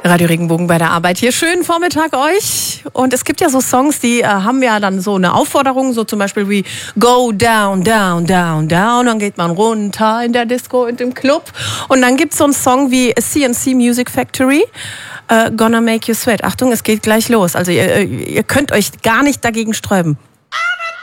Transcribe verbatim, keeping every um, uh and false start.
Radio Regenbogen bei der Arbeit hier. Schönen Vormittag euch. Und es gibt ja so Songs, die äh, haben ja dann so eine Aufforderung, so zum Beispiel wie Go down, down, down, down. Dann geht man runter in der Disco und im Club. Und dann gibt es so einen Song wie C and C Music Factory. Uh, Gonna Make You Sweat. Achtung, es geht gleich los. Also ihr, ihr könnt euch gar nicht dagegen sträuben.